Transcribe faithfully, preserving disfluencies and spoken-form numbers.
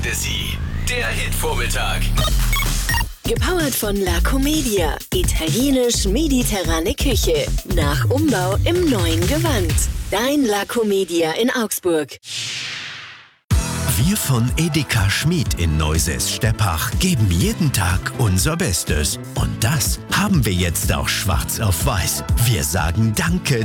Fantasy, der Hitvormittag. Gepowert von La Comedia. Italienisch-mediterrane Küche. Nach Umbau im neuen Gewand. Dein La Comedia in Augsburg. Wir von Edeka Schmid in Neusäß-Steppach geben jeden Tag unser Bestes. Und das haben wir jetzt auch schwarz auf weiß. Wir sagen Danke,